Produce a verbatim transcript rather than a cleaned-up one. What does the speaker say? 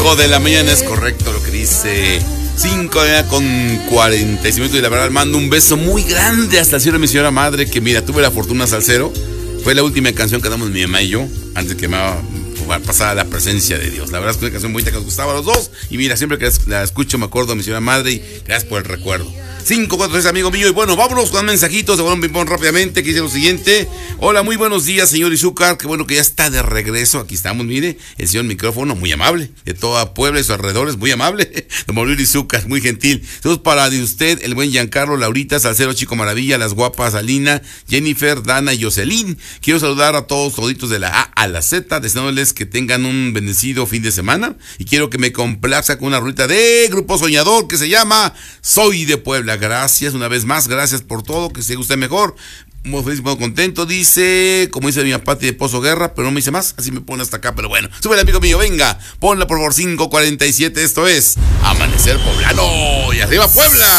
cinco de la mañana es correcto lo que dice. cinco de la mañana con cuarenta y cinco minutos. Y la verdad, mando un beso muy grande hasta el cielo de mi señora madre. Que mira, tuve la fortuna salsero. Fue la última canción que damos mi mamá y yo. Antes que me pasara la presencia de Dios. La verdad es que es una canción bonita que nos gustaba a los dos. Y mira, siempre que la escucho me acuerdo de mi señora madre. Y gracias por el recuerdo. cinco cuatro tres, amigo mío. Y bueno, vámonos con mensajitos de Bolón Pimpón rápidamente. Que dice lo siguiente. Hola, muy buenos días, señor Izúcar. Qué bueno que ya está de regreso. Aquí estamos, mire. El señor micrófono, muy amable. De toda Puebla y sus alrededores, muy amable. Don Mauricio Izúcar, muy gentil. Saludos para de usted, el buen Giancarlo, Laurita, Salcero, Chico Maravilla, las guapas Alina, Jennifer, Dana y Jocelyn. Quiero saludar a todos toditos de la A a la Z, deseándoles que tengan un bendecido fin de semana. Y quiero que me complazca con una rolita de Grupo Soñador que se llama Soy de Puebla. Gracias, una vez más, gracias por todo, que se guste mejor. Muy feliz, muy contento, dice, como dice mi Pati de Pozo Guerra, pero no me dice más, así me pone hasta acá, pero bueno. Súbele, amigo mío, venga, ponla por favor, cinco cuarenta y siete, esto es Amanecer Poblano, y arriba Puebla.